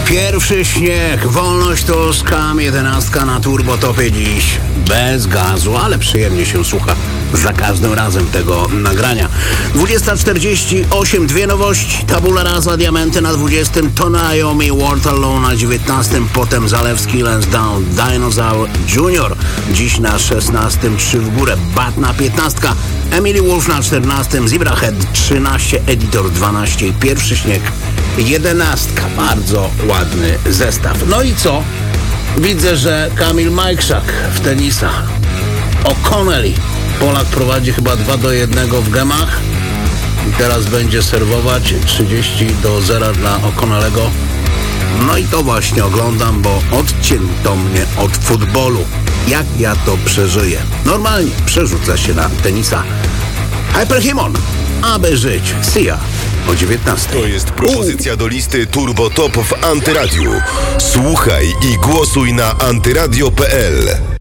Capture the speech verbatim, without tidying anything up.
Pierwszy śnieg, wolność to skam, jedenastka na turbotopie dziś. Bez gazu, ale przyjemnie się słucha za każdym razem tego nagrania. dwudziesta czterdzieści osiem, dwie nowości. Tabula rasa, diamenty na dwudziestym, to Naomi Waterloo na dziewiętnastym, potem Zalewski, Lance Down, Dinosaur Junior. Dziś na szesnastym, trzy w górę, Batna piętnastka, Emily Wolf na czternastym, Zebrahead trzynaście, Editor dwanaście i pierwszy śnieg jedenastka. Bardzo ładny zestaw. No i co? Widzę, że Kamil Majkrzak w tenisa. O'Connelly. Polak prowadzi chyba dwa do jednego w gemach. I teraz będzie serwować trzydzieści do zera dla O'Connellego. No i to właśnie oglądam, bo odcięto mnie od futbolu. Jak ja to przeżyję? Normalnie przerzuca się na tenisa. Hyperhimon, aby żyć. See ya o dziewiętnastej. To jest propozycja do listy Turbo Top w Antyradiu. Słuchaj i głosuj na antyradio kropka p l.